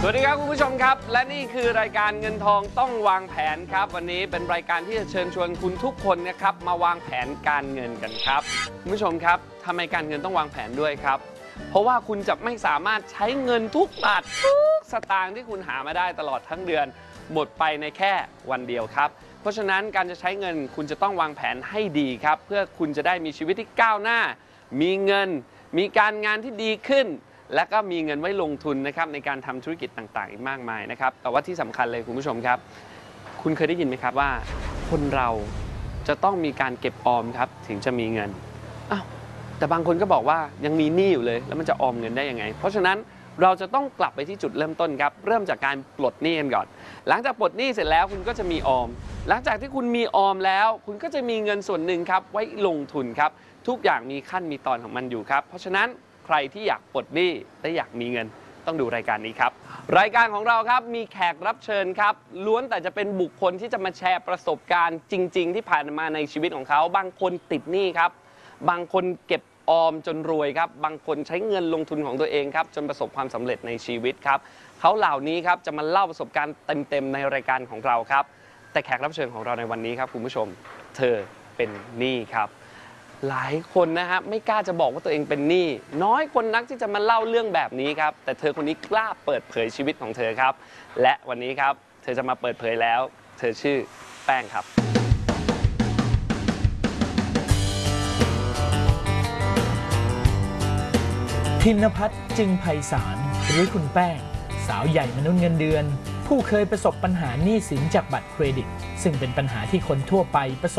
สวัสดีครับคุณผู้ชมครับและนี่คือรายการเงินทองต้องวางแผนครับวันนี้เป็นรายการที่จะเชิญชวนคุณทุกคนนะครับมาวางแผนการเงินกันครับคุณผู้ชมครับทำไมการเงินต้องวางแผนด้วยครับเพราะว่าคุณจะไม่สามารถใช้เงินทุกบาททุกสตางค์ที่คุณหามาได้ตลอดทั้งเดือนหมดไปในแค่วันเดียวครับเพราะฉะนั้นการจะใช้เงินคุณจะต้องวางแผนให้ดีครับเพื่อคุณจะได้มีชีวิตที่ก้าวหน้ามีเงินมีการงานที่ดีขึ้นและก็มีเงินไว้ลงทุนนะครับในการทำธุรกิจต่างๆอีกมากมายนะครับแต่ว่าที่สำคัญเลยคุณผู้ชมครับคุณเคยได้ยินไหมครับว่าคนเราจะต้องมีการเก็บออมครับถึงจะมีเงินอ้าวแต่บางคนก็บอกว่ายังมีหนี้อยู่เลยแล้วมันจะออมเงินได้ยังไงเพราะฉะนั้นเราจะต้องกลับไปที่จุดเริ่มต้นครับเริ่มจากการปลดหนี้กันก่อนหลังจากปลดหนี้เสร็จแล้วคุณก็จะมีออมหลังจากที่คุณมีออมแล้วคุณก็จะมีเงินส่วนหนึ่งครับไว้ลงทุนครับทุกอย่างมีขั้นมีตอนของมันอยู่ครับเพราะฉะนั้นใครที่อยากปลดหนี้และอยากมีเงินต้องดูรายการนี้ครับรายการของเราครับมีแขกรับเชิญครับล้วนแต่จะเป็นบุคคลที่จะมาแชร์ประสบการณ์จริงๆที่ผ่านมาในชีวิตของเขาบางคนติดหนี้ครับบางคนเก็บออมจนรวยครับบางคนใช้เงินลงทุนของตัวเองครับจนประสบความสำเร็จในชีวิตครับเขาเหล่านี้ครับจะมาเล่าประสบการณ์เต็มๆในรายการของเราครับแต่แขกรับเชิญของเราในวันนี้ครับคุณผู้ชมเธอเป็นหนี้ครับหลายคนนะฮะไม่กล้าจะบอกว่าตัวเองเป็นหนี้น้อยคนนักที่จะมาเล่าเรื่องแบบนี้ครับแต่เธอคนนี้กล้าเปิดเผยชีวิตของเธอครับและวันนี้ครับเธอจะมาเปิดเผยแล้วเธอชื่อแป้งครับธินภัทร จึงไพศาลหรือคุณแป้งสาวใหญ่มนุษย์เงินเดือนผู้เคยประสบปัญหาหนี้สินจากบัตรเครดิตซึ่งเป็นปัญหาที่คนทั่วไปประสบ